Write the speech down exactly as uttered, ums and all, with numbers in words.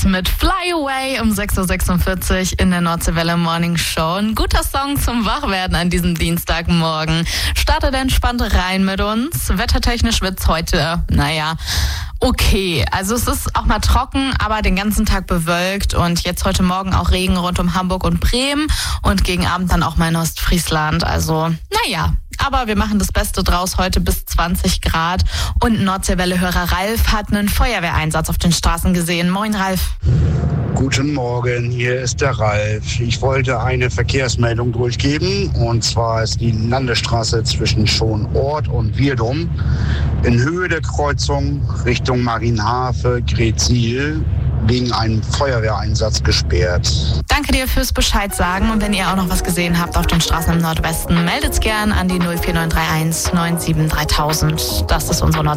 Beatles mit Fly Away um sechs Uhr sechsundvierzig in der Nordseewelle Morning Show. Ein guter Song zum Wachwerden an diesem Dienstagmorgen. Startet entspannt rein mit uns. Wettertechnisch wird's heute, naja, okay. Also es ist auch mal trocken, aber den ganzen Tag bewölkt und jetzt heute Morgen auch Regen rund um Hamburg und Bremen und gegen Abend dann auch mal in Ostfriesland. Also, naja. Aber wir machen das Beste draus, heute bis zwanzig Grad. Und Nordseewelle-Hörer Ralf hat einen Feuerwehreinsatz auf den Straßen gesehen. Moin, Ralf. Guten Morgen, hier ist der Ralf. Ich wollte eine Verkehrsmeldung durchgeben. Und zwar ist die Landesstraße zwischen Schonort und Wirdum in Höhe der Kreuzung Richtung Marienhafe, Gretzil wegen einem Feuerwehreinsatz gesperrt. Danke dir fürs Bescheid sagen. Und wenn ihr auch noch was gesehen habt auf den Straßen im Nordwesten, meldet's gern an die null vier neun drei eins neun sieben dreitausend. Das ist unsere Nord